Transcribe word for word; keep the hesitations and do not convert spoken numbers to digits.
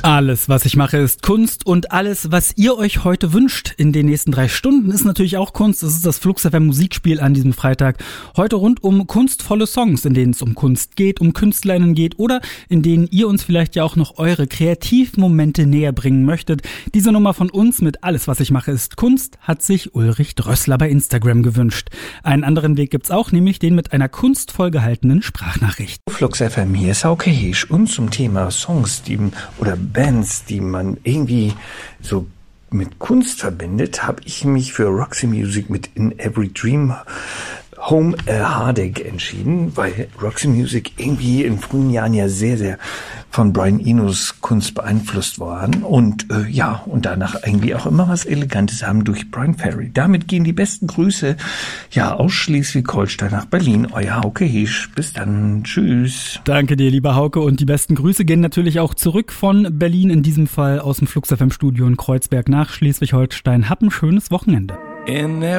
Alles, was ich mache, ist Kunst und alles, was ihr euch heute wünscht in den nächsten drei Stunden, ist natürlich auch Kunst. Das ist das Flux F M Musikspiel an diesem Freitag. Heute rund um kunstvolle Songs, in denen es um Kunst geht, um KünstlerInnen geht oder in denen ihr uns vielleicht ja auch noch eure Kreativmomente näher bringen möchtet. Diese Nummer von uns mit Alles, was ich mache, ist Kunst hat sich Ulrich Drössler bei Instagram gewünscht. Einen anderen Weg gibt's auch, nämlich den mit einer kunstvoll gehaltenen Sprachnachricht. Flux F M, hier ist Hauke Heesch und zum Thema Songs, die oder Bands, die man irgendwie so mit Kunst verbindet, habe ich mich für Roxy Music mit In Every Dream Home a Heartache entschieden, weil Roxy Music irgendwie in frühen Jahren ja sehr, sehr von Brian Enos Kunst beeinflusst waren und äh, ja, und danach irgendwie auch immer was Elegantes haben durch Brian Ferry. Damit gehen die besten Grüße ja aus Schleswig-Holstein nach Berlin. Euer Hauke Heesch. Bis dann. Tschüss. Danke dir, lieber Hauke, und die besten Grüße gehen natürlich auch zurück von Berlin, in diesem Fall aus dem Flux F M Studio in Kreuzberg nach Schleswig-Holstein. Hab ein schönes Wochenende. In